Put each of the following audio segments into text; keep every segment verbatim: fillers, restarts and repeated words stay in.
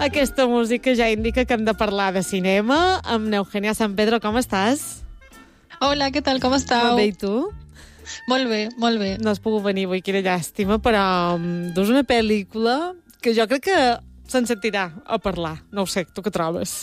Aquesta música ja indica que hem de parlar de cinema amb Eugènia San Pedro. Com estàs? Hola, què tal? Com estàu? Molt bé, i tu? Molt bé, molt bé. No has pogut venir avui, quina llàstima, però um, dus una pel·lícula que jo crec que se'n sentirà a parlar. No ho sé, tu què trobes?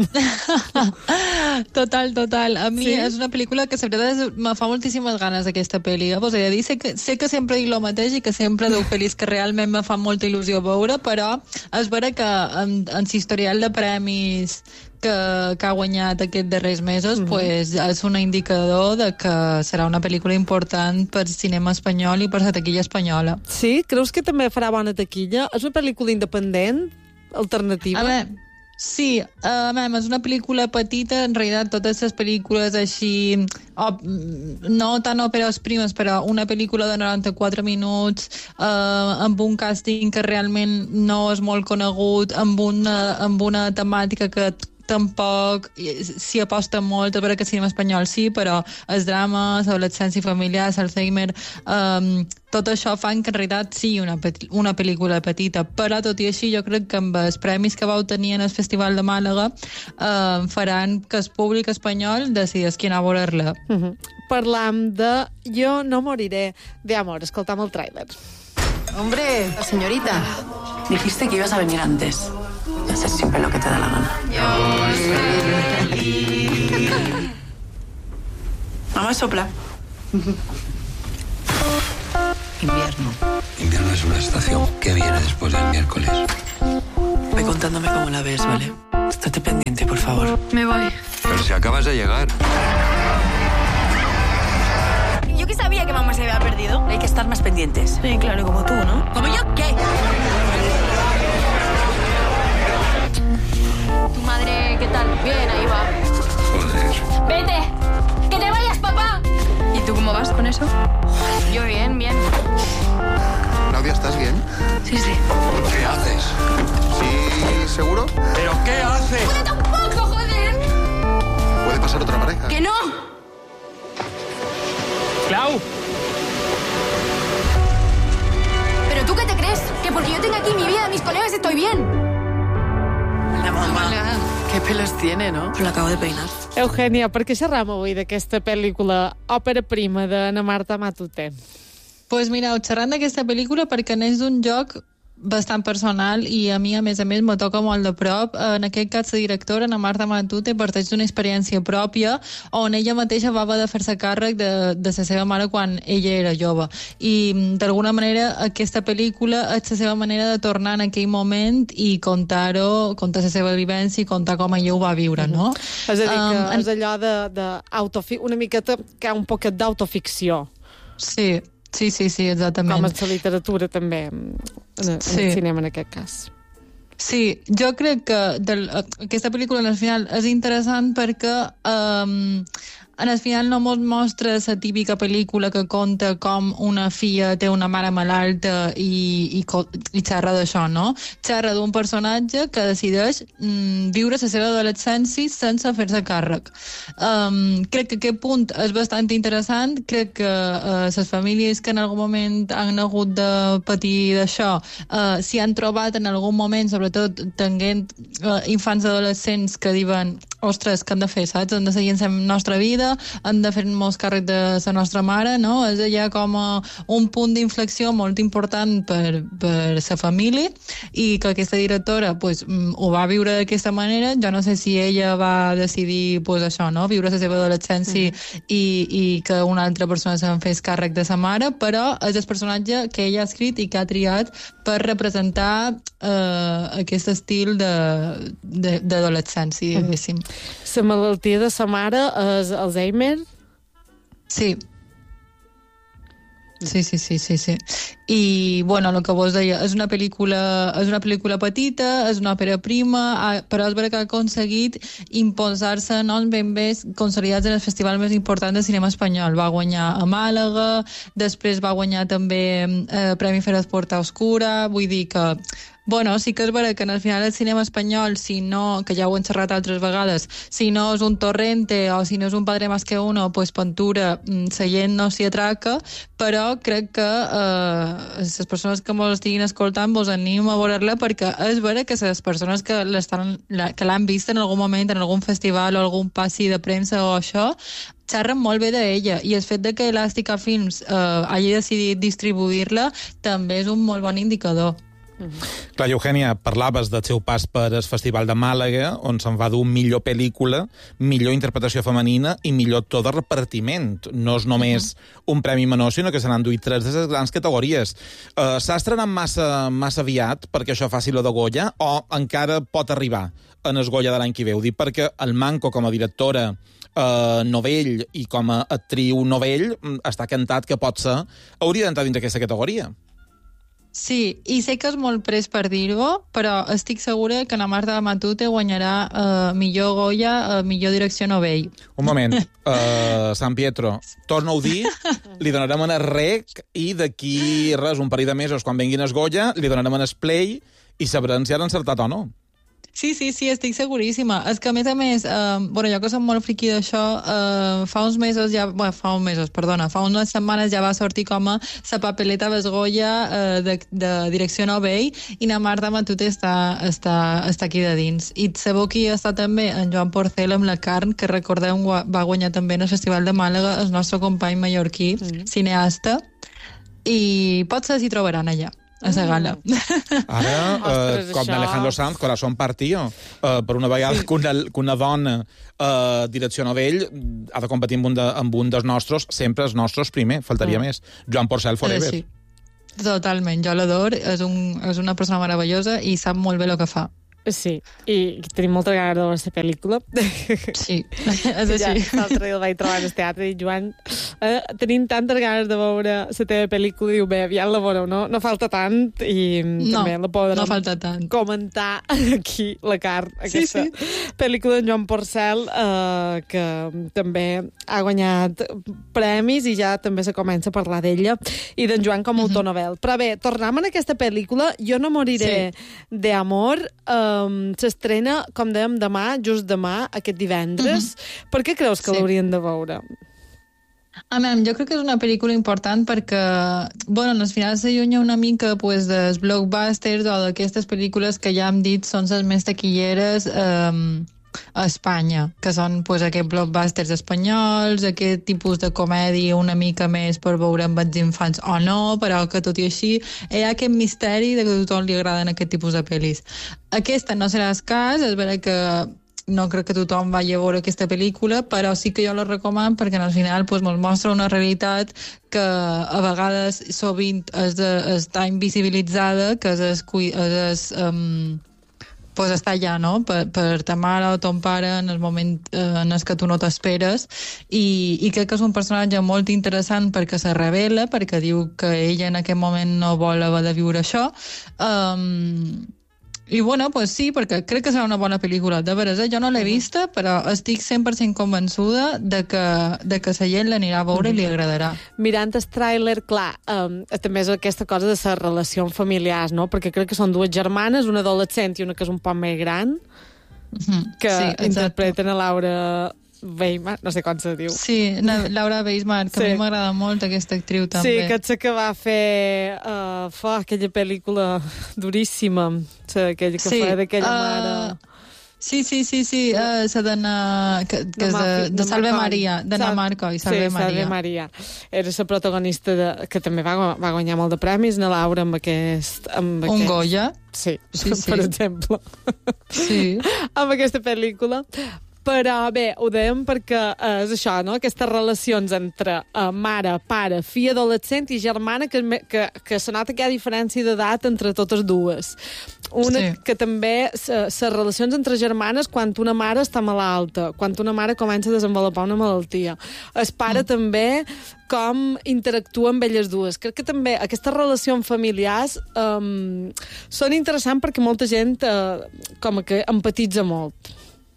Total, total. A mi sí? és una pel·lícula que, la veritat, me fa moltíssimes ganes aquesta pel·li. Pues, he de dir, sé, que, sé que sempre dic el mateix i que sempre diu pel·lis que realment me fa molta il·lusió veure, però és vera que en, en l'historial de premis que, que ha guanyat aquests darrers mesos, mm-hmm. pues, és un indicador de que serà una pel·lícula important per cinema espanyol i per la taquilla espanyola. Sí? Creus que també farà bona taquilla? És una pel·lícula independent, alternativa? A veure, sí, uh, mem, és una pel·lícula petita, en realitat totes les pel·lícules així, op, no tan òperes primes, però una pel·lícula de noranta-quatre minuts, uh, amb un càsting que realment no és molt conegut, amb una, amb una temàtica que tampoc s'hi aposta molt, és vera que el cinema espanyol sí, però els drames, l'adolescència familiar, l'Alzheimer, um, tot això fan que en realitat sigui una, una pel·lícula petita, però tot i així jo crec que amb els premis que vau tenir en el Festival de Màlaga uh, faran que el públic espanyol decidís qui anar a veure-la. Uh-huh. Parlam de Jo no moriré de amor. Escoltam el tràiler. Hombre, señorita, dijiste que ibas a venir antes. Haces siempre lo que te da la gana. Mamá, sopla. Invierno. Invierno es una estación que viene después del miércoles. Ve contándome cómo la ves, ¿vale? Estate pendiente, por favor. Me voy. Pero si acabas de llegar. Yo que sabía que mamá se había perdido. Hay que estar más pendientes. Sí, claro, como tú, ¿no? ¿Como yo qué? Tu madre, ¿qué tal? Bien, ahí va. Joder. ¡Vete! ¡Que te vayas, papá! ¿Y tú cómo vas con eso? Yo bien, bien. Claudia, ¿estás bien? Sí, sí. ¿Qué haces? ¿Sí, seguro? ¿Pero qué haces? ¡Puede tampoco, joder! ¿Puede pasar otra pareja? ¡Que no! ¡Clau! ¿Pero tú qué te crees? ¿Que porque yo tengo aquí mi vida, mis colegas, estoy bien? La mamá. Qué pelos tiene, ¿no? Lo acabo de peinar. Eugènia, per què xerram avui d'aquesta pel·lícula òpera prima d'Ana Marta Matute? Pues mireu, xerrant d'aquesta pel·lícula perquè neix d'un joc bastant personal i a mi, a més a més, me toca molt de prop. En aquest cas, la directora, Ana Marta Matute, parteix d'una experiència pròpia on ella mateixa va haver de fer-se càrrec de, de la seva mare quan ella era jove. I, d'alguna manera, aquesta pel·lícula és la seva manera de tornar en aquell moment i contar-ho, contar la seva vivència i contar com ella ho va viure, no? Mm-hmm. És a dir, que um, és allò de, de autofi- una miqueta que hi ha un poquet d'autoficció. Sí, sí, sí, sí, exactament. Com és la literatura, també, en, en sí. el cinema, en aquest cas. Sí, jo crec que del, aquesta pel·lícula, al final, és interessant perquè um, en el final no mos mostra la típica pel·lícula que conta com una filla té una mare malalta i, i, i xerra d'això, no? Xerra d'un personatge que decideix mm, viure la seva adolescència sense fer-se càrrec. Um, crec que aquest punt és bastant interessant. Crec que uh, les famílies que en algun moment han hagut de patir d'això uh, s'hi han trobat en algun moment, sobretot tenint uh, infants adolescents que diuen ostres, què han de fer, saps? Han de seguir en la nostra vida, han de fer-nos càrrec de la nostra mare, no? És allà com a un punt d'inflexió molt important per, per la família i que aquesta directora pues, ho va viure d'aquesta manera. Jo no sé si ella va decidir pues, això, no? Viure la seva adolescència mm. i, i que una altra persona se'n fes càrrec de sa mare, però és el personatge que ella ha escrit i que ha triat per representar eh, aquest estil d'adolescència, diguéssim. Mm. La malaltia de sa mare és Alzheimer? Sí. Sí, sí, sí, sí, sí. I, bueno, el que vos deia, és una pel·lícula, és una pel·lícula petita, és una òpera prima, però és vera que ha aconseguit imposar-se noms ben bé consolidats en el festival més important de cinema espanyol. Va guanyar a Màlaga, després va guanyar també eh, Premi Fera Porta Oscura, vull dir que bueno, sí que és vera que al final el cinema espanyol, si no, que ja ho hem xerrat altres vegades, si no és un Torrente o si no és un Padre Más que Uno, pues Pintura, la gent no s'hi atraca, però crec que eh, les persones que mos estiguin escoltant vos animo a veure-la, perquè és vera que les persones que l'han vist en algun moment, en algun festival o algun passi de premsa o això, xerren molt bé d'ella, i el fet de que Elàstica Films eh, hagi decidit distribuir-la també és un molt bon indicador. Mm-hmm. Clar, Eugènia, parlaves del seu pas per el Festival de Màlaga, on se'n va dur millor pel·lícula, millor interpretació femenina i millor tot de repartiment. No és només mm-hmm. un premi menor, sinó que se n'han duit tres de les grans categories. Uh, S'ha estrenat massa, massa aviat perquè això faci lo de Goya, o encara pot arribar en el Goya de l'any que ve? Ho dic perquè el Manco, com a directora Uh, novell i com a actriu novell, està cantat que pot ser, hauria d'entrar dins d'aquesta categoria. Sí, i sé que és molt pres per dir-ho, però estic segura que la Marta Matute guanyarà uh, millor Goya, uh, millor direcció novell. Un moment, uh, San Pietro, torna-ho a dir, li donarem en el rec i d'aquí res, un parell de mesos, quan venguin el Goya, li donarem en el play i sabrem si han encertat o no. Sí, sí, sí, estic seguríssima. És que, a més a més, eh, bueno, jo que som molt friqui d'això, eh, fa uns mesos ja... Bueno, fa uns mesos, perdona, fa unes setmanes ja va sortir com a la papeleta Besgoya eh, de, de direcció novell, i la Marta Matute està, està, està aquí de dins. I sabeu qui està també? En Joan Porcel amb La carn, que recordem va guanyar també en el Festival de Màlaga, el nostre company mallorquí, mm. cineasta, i potser s'hi trobaran allà. A la gala. Ara, eh, com d'Alejandro Sanz, Corazón Partido, eh, per una vegada sí. que, una, que una dona eh, direcció novell ha de competir amb un, de, amb un dels nostres, sempre els nostres primer, faltaria mm. més. Joan Porcel Forever. Sí. Totalment, jo l'ador, és, un, és una persona meravellosa i sap molt bé el que fa. Sí, i tenim molta ganes de veure aquesta pel·lícula. Sí, és així. Ja, l'altre dia el vaig trobar al teatre i Joan, eh, tenim tantes ganes de veure la teva pel·lícula, diu, bé, aviat la veureu, no? No falta tant i no, també la podrem no falta tant. comentar aquí, La carn, aquesta sí, sí. pel·lícula de Joan Porcel, eh, que també ha guanyat premis i ja també se comença a parlar d'ella, i d'en Joan com a autor novel. Però bé, tornem a aquesta pel·lícula, Jo no moriré sí. de amor, eh, Um, s'estrena, com dèiem, demà, just demà, aquest divendres. Uh-huh. Per què creus que sí. l'haurien de veure? Amem, jo crec que és una pel·lícula important perquè, bueno, al final s'allunya una mica pues, dels blockbusters o d'aquestes pel·lícules que ja hem dit són les més taquilleres um, a Espanya, que són pues, aquests blockbusters espanyols, aquest tipus de comèdia una mica més per veure amb els infants o no, però que tot i així hi ha aquest misteri de que a tothom li agraden aquest tipus de pel·lis. Aquesta no serà el cas, és vera que no crec que tothom vagi a veure aquesta pel·lícula, però sí que jo la recomano perquè al final pues, ens mostra una realitat que a vegades sovint és de, està invisibilitzada, que és, és, és um, pues està allà, no?, per, per ta mare o ton pare en el moment eh, en el que tu no t'esperes, i, i crec que és un personatge molt interessant perquè se revela, perquè diu que ella en aquest moment no vol haver de viure això, um, i bueno, pues sí, perquè crec que serà una bona pel·lícula, de veres, eh? Jo no l'he vista, però estic cent per cent convençuda de que, de que la gent l'anirà a veure i li agradarà. Mirant el tràiler, clar, um, també és aquesta cosa de les relacions familiars, no? Perquè crec que són dues germanes, una adolescent i una que és un poc més gran, mm-hmm. que sí, interpreten a Laura Weisman, no sé com se diu. Sí, Laura Weisman, que sí. a mi m'agrada molt aquesta actriu també. Sí, que és que va fer uh, fa aquella pel·lícula duríssima, aquella que sí. fa d'aquella uh, mare... Sí, sí, sí, sí, uh, la dona que, que és de, de Salve Maria, de Ana Marco i Salve sí, Maria. Salve Maria. Era la protagonista de, que també va, va guanyar molt de premis, na Laura, amb aquest... Amb Un aquest... Goya? Sí, sí, sí. per exemple. Sí. Amb aquesta pel·lícula. Però bé, ho dèiem perquè eh, és això, no? Aquestes relacions entre eh, mare, pare, filla adolescent i germana, que, que, que se nota que hi ha diferència d'edat entre totes dues. Una sí. que també, les relacions entre germanes quan una mare està malalta, quan una mare comença a desenvolupar una malaltia. El pare mm. també com interactua amb elles dues. Crec que també aquestes relacions familiars um, són interessants perquè molta gent uh, com que empatitza molt.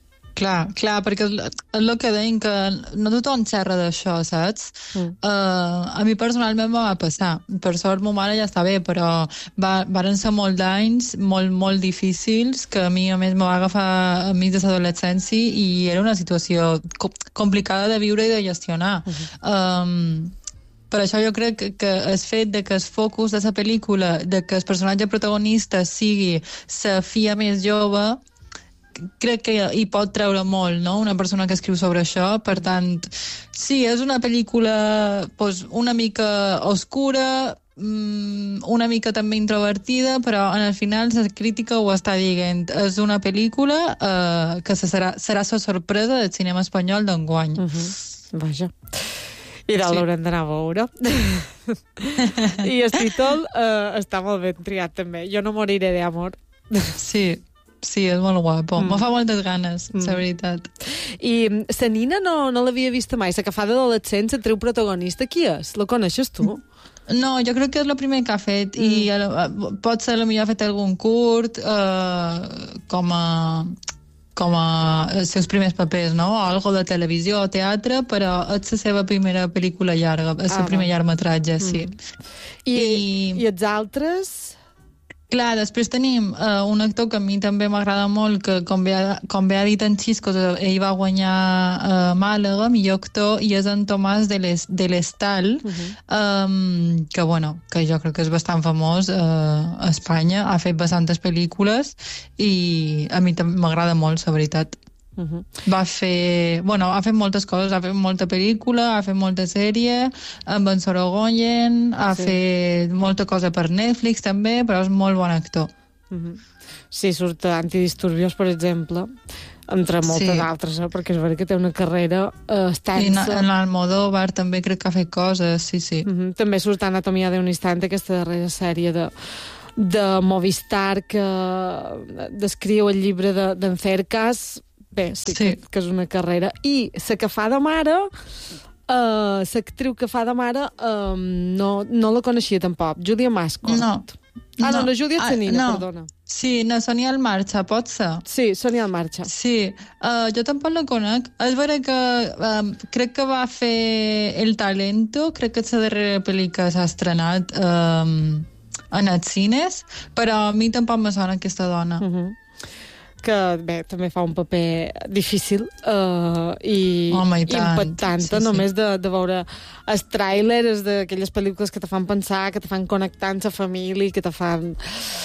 Clar, clar, perquè és el que deien, que no tothom xerra d'això, saps? Mm. Uh, a mi personalment me va passar. Per sort, ma mare ja està bé, però va, varen ser molt d'anys, molt, molt difícils, que a mi, a més, me va agafar a mig de l'adolescència i era una situació co- complicada de viure i de gestionar. Mm-hmm. Um, per això jo crec que, que el fet de que el focus de la pel·lícula, de que el personatge protagonista sigui la filla més jove, crec que hi pot treure molt, no?, una persona que escriu sobre això. Per tant, sí, és una pel·lícula pues, una mica oscura, una mica també introvertida, però en el final la crítica ho està dient. És una pel·lícula eh, que serà, serà la sorpresa del cinema espanyol d'enguany. Uh-huh. Vaja. I ara sí. L'haurem d'anar a veure. I el títol eh, està molt ben triat, també. Jo no moriré d'amor. Sí. Sí, és molt guapo. Mm. Me fa moltes ganes, mm. la veritat. I la Nina no, no l'havia vista mai. La que fa d'adolescent, la treu protagonista, qui és? La coneixes tu? No, jo crec que és el primer que ha fet. Mm. I uh, pot ser, potser ha fet algun curt uh, com a com a els seus primers papers, no? O algo de televisió o teatre, però és la seva primera pel·lícula llarga, és el ah, primer llargmetratge, mm. sí. I, I... I els altres... Clar, després tenim uh, un actor que a mi també m'agrada molt, que com bé, com bé ha dit en Xisco, ell va guanyar uh, Màlaga, millor actor, i és en Tomàs de l'Estal, uh-huh. um, que, bueno, que jo crec que és bastant famós uh, a Espanya, ha fet bastantes pel·lícules i a mi també m'agrada molt, la veritat. Uh-huh. Va fer... Bueno, ha fet moltes coses, ha fet molta pel·lícula, ha fet molta sèrie, amb en Sorogoyen, ha sí. fet molta cosa per Netflix també, però és molt bon actor. Uh-huh. Sí, surt a Antidisturbios, per exemple, entre moltes sí. altres, eh? Perquè és veritat que té una carrera eh, extensa. I en l'Almodóvar també crec que ha fet coses, sí, sí. Uh-huh. També surt Anatomia d'un instante, aquesta darrera sèrie de de Movistar que descriu el llibre d'en Cercas. Bé, sí, sí. Que, que és una carrera. I la que fa de mare, uh, l'actriu que fa de mare, um, no, no la coneixia tampoc. Júlia Mascort. No. Ah, no, no, la Júlia Tsanina, ah, no. perdona. Sí, no, Sonia Almarcha, pot ser? Sí, Sonia Almarcha. Sí, uh, jo tampoc la conec. És vera que um, crec que va fer El Talento, crec que és la darrera pel·li que s'ha estrenat um, en els cines, però a mi tampoc me sona aquesta dona. Uh-huh. Que bé, també fa un paper difícil uh, i Home, i impactant, sí, sí. només de, de veure els tràilers d'aquelles pel·lícules que te fan pensar, que te fan connectar amb la família, que te fan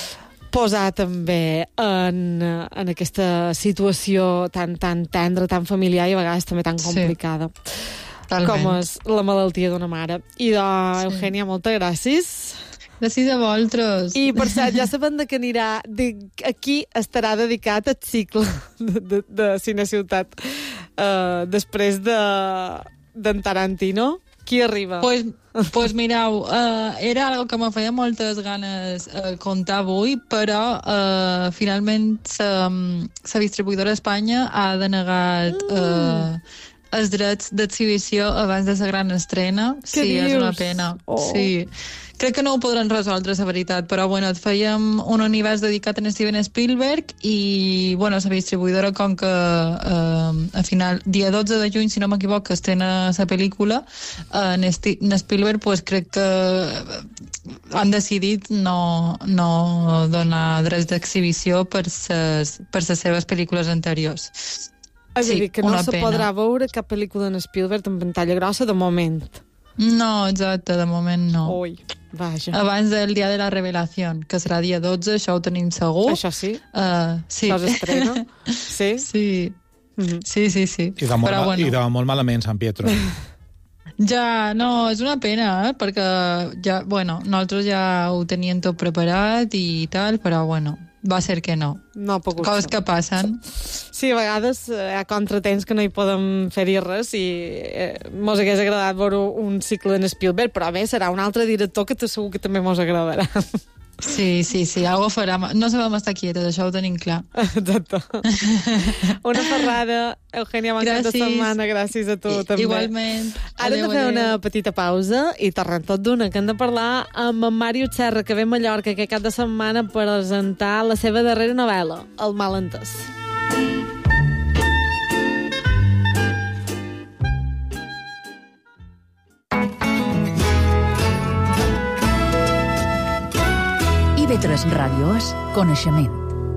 posar també en, en aquesta situació tan, tan tendra, tan familiar i a vegades també tan complicada. Sí. Com és la malaltia d'una mare. I de sí. Eugènia, moltes gràcies. Gràcies a vosaltres. I, per cert, ja sabem de què anirà, de, aquí estarà dedicat el cicle de, de, de Cine Ciutat. Uh, després de d'en Tarantino, qui arriba? Pues, pues mireu, uh, era algo que me feia moltes ganes uh, contar avui, però uh, finalment la distribuïdora d'Espanya ha denegat uh, els drets d'exhibició abans de la gran estrena. Què sí, dius? És una pena. Oh. Sí. Crec que no ho podran resoldre, la veritat, però bueno, fèiem un univers dedicat a Steven Spielberg i bueno, la distribuïdora, com que eh, a final, dia dotze de juny, si no m'equivoco, estrena la pel·lícula, eh, en, en Spielberg pues, crec que han decidit no, no donar drets d'exhibició per ses, per les seves pel·lícules anteriors. És a dir, sí, que no se pena. podrà veure cap pel·lícula en Spielberg en pantalla grossa de moment. No, exacte, de moment no. Ui, vaja. Abans del dia de la revelació, que serà dia dotze, això ho tenim segur. Això sí? Uh, sí. Això s'estrena? Sí? Sí. Mm-hmm. Sí, sí, sí. I de molt, Però, bueno. i de molt malament, San Pietro. Ja, no, és una pena, eh? Perquè ja, bueno, nosaltres ja ho teníem tot preparat i tal, però bueno, va ser que no. No ha pogut Coses ser. que passen. Sí, a vegades hi ha contratemps que no hi podem fer-hi res i eh, mos hagués agradat veure un cicle en Spielberg, però a més serà un altre director que segur que també mos agradarà. Sí, sí, sí, algo farà. No sabem estar quietes, això ho tenim clar. Exacte. Una ferrada, Eugènia, bon cap de setmana, gràcies a tu I, també. Igualment. Ara hem de fer una petita pausa i tornem tot d'una, que hem de parlar amb en Màrius Serra, que ve a Mallorca aquest cap de setmana per presentar la seva darrera novel·la, El malentès. I V tres Ràdio és coneixement.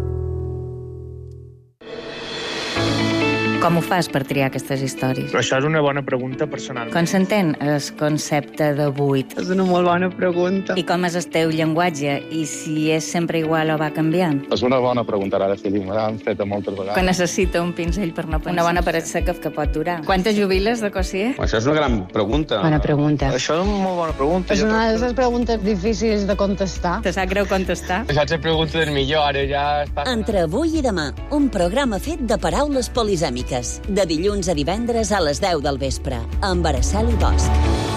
Com ho fas per triar aquestes històries? Però això és una bona pregunta personal. Com s'entén el concepte de buit? És una molt bona pregunta. I com és el teu llenguatge? I si és sempre igual o va canviant? És una bona pregunta, ara sí, me l'han feta moltes vegades. Que necessita un pinzell per no pensar. Una bona paret seca que pot durar. Quantes jubiles de Cossier? Això és una gran pregunta. Bona pregunta. Això és una molt bona pregunta. És una de les preguntes difícils de contestar. Te sap greu contestar? Això és pregunta del millor, ara ja... Està... Entre avui i demà, un programa fet de paraules polisèmiques. De dilluns a divendres a les deu del vespre, amb Araceli Bosch.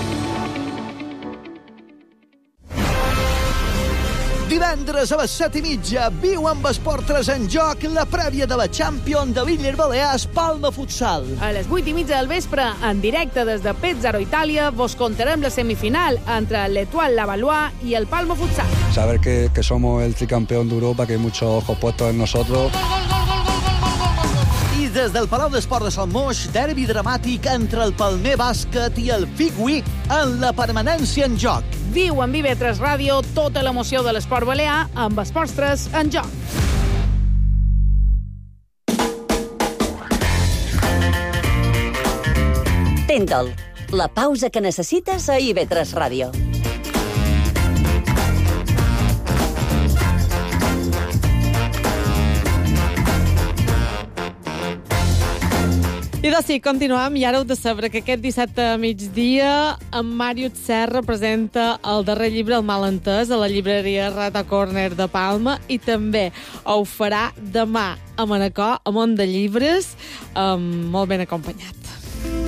Divendres a les set i mitja, viu amb Esport tres en joc la prèvia de la Champions de l'Iller Balears Palma Futsal. A les vuit i mitja del vespre, en directe des de Pezzaro, Itàlia, vos contarem la semifinal entre l'Etoile Lavallois i el Palma Futsal. Saber que, que somos el tricampeón de Europa, que hay muchos ojos puestos en nosotros. I des del Palau d'Esport de Sant Moix, derbi dramàtic entre el Palmer Bàsquet i el Figui en la permanència en joc. Viu en I V tres Ràdio tota l'emoció de l'esport balear amb Esports tres en joc. Tendal, la pausa que necessites a I V tres Ràdio. I doncs sí, continuem, i ara heu de saber que aquest dissabte a migdia en Màrius Serra presenta el darrer llibre, El malentès, a la llibreria Rata Corner de Palma, i també ho farà demà a Manacor, a Mont de Llibres, um, molt ben acompanyat.